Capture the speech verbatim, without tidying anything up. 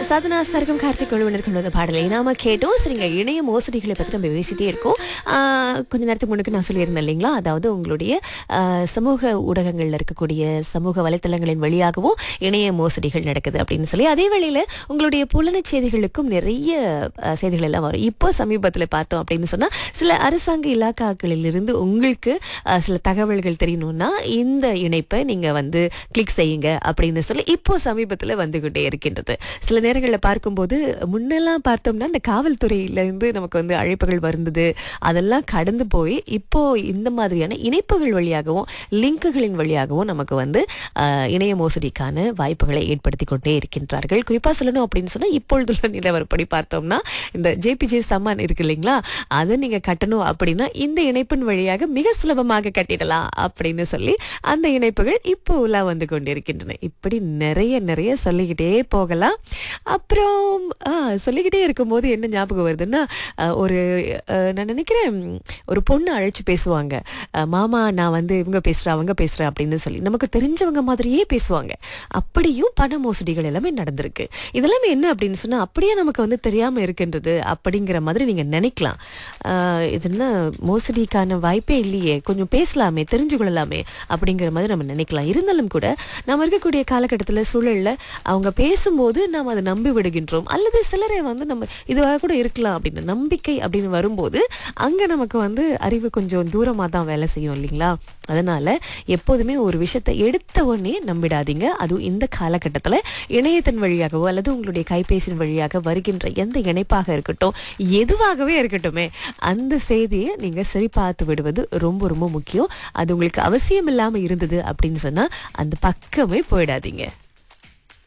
சாதனா சர்க்கம் கார்த்திக் குழுவினர் கொண்டு வந்த பாடலை நாம கேட்டோம். சரிங்க, இணைய மோசடிகளை பற்றி நம்ம பேசிட்டே இருக்கோம். ஆஹ் கொஞ்ச நேரத்துக்கு முன்னுக்கு நான் சொல்லியிருந்தேன் இல்லைங்களா, அதாவது உங்களுடைய ஆஹ் சமூக ஊடகங்களில் இருக்கக்கூடிய சமூக வலைத்தளங்களின் வழியாகவும் இணைய மோசடிகள் நடக்குது அப்படின்னு சொல்லி. அதே வேளையில் உங்களுடைய புலன செய்திகளுக்கும் நிறைய ஆஹ் செய்திகள் எல்லாம் வரும். இப்போ சமீபத்தில் பார்த்தோம் அப்படின்னு சொன்னால், சில அரசாங்க இலாக்காக்களிலிருந்து உங்களுக்கு ஆஹ் சில தகவல்கள் தெரியணும்னா இந்த இணைப்பை நீங்கள் வந்து கிளிக் செய்யுங்க அப்படின்னு சொல்லி இப்போ சமீபத்தில் வந்துகிட்டே இருக்கின்றது. சில நேரங்களில் பார்க்கும்போது முன்னெல்லாம் பார்த்தோம்னா இந்த காவல்துறையிலேருந்து நமக்கு வந்து அழைப்புகள் வருந்தது, அதெல்லாம் கடந்து போய் இப்போ இந்த மாதிரியான இணைப்புகள் வழியாகவும் லிங்குகளின் வழியாகவும் நமக்கு வந்து ஆஹ், இணைய மோசடிக்கான வாய்ப்புகளை ஏற்படுத்தி கொண்டே இருக்கின்றார்கள். குறிப்பாக சொல்லணும் அப்படின்னு சொன்னால், இப்பொழுதுள்ள நிலவரப்படி பார்த்தோம்னா இந்த ஜேபிஜே சம்மான் இருக்கு இல்லைங்களா, அதை நீங்கள் கட்டணும் அப்படின்னா இந்த இணைப்பின் வழியாக மிக சுலபமாக கட்டிடலாம் அப்படின்னு சொல்லி அந்த இணைப்புகள் இப்போ எல்லாம் வந்து கொண்டிருக்கின்றன. இப்படி நிறைய நிறைய சொல்லிக்கிட்டே போகலாம். அப்புறம் ஆ, சொல்லிக்கிட்டே இருக்கும்போது என்ன ஞாபகம் வருதுன்னா, அஹ், ஒரு அஹ், நான் நினைக்கிறேன் ஒரு பொண்ணு அழைச்சு பேசுவாங்க. அஹ், மாமா நான் வந்து இவங்க பேசுகிறேன் அவங்க பேசுகிறேன் அப்படின்னு சொல்லி நமக்கு தெரிஞ்சவங்க மாதிரியே பேசுவாங்க. அப்படியும் பண மோசடிகள் எல்லாமே நடந்திருக்கு. இதெல்லாமே என்ன அப்படின்னு சொன்னால், அப்படியே நமக்கு வந்து தெரியாமல் இருக்கின்றது அப்படிங்கிற மாதிரி நீங்கள் நினைக்கலாம். ஆஹ், இது என்ன மோசடிக்கான வாய்ப்பே இல்லையே, கொஞ்சம் பேசலாமே தெரிஞ்சு கொள்ளலாமே அப்படிங்கிற மாதிரி நம்ம நினைக்கலாம். இருந்தாலும் கூட நம்ம இருக்கக்கூடிய காலகட்டத்தில் சூழலில் அவங்க பேசும்போது நாம் அதை நம்பி விடுகின்றோம். அல்லது சிலரை வந்து நம்ம இதுவாக கூட இருக்கலாம் அப்படின்னு நம்பிக்கை அப்படின்னு வரும்போது அங்கே நமக்கு வந்து அறிவு கொஞ்சம் தூரமாக தான் வேலை செய்யும் இல்லைங்களா. அதனால எப்போதுமே ஒரு விஷயத்தை எடுத்த உடனே நம்பிடாதீங்க. அதுவும் இந்த காலகட்டத்தில் இணையத்தின் வழியாகவோ அல்லது உங்களுடைய கைபேசியின் வழியாக வருகின்ற எந்த இணைப்பாக இருக்கட்டும், எதுவாகவே இருக்கட்டுமே, அந்த செய்தியை நீங்கள் சரி பார்த்து விடுவது ரொம்ப ரொம்ப முக்கியம். அது உங்களுக்கு அவசியம் இல்லாமல் இருந்தது அப்படின்னு சொன்னால் அந்த பக்கமே போயிடாதீங்க.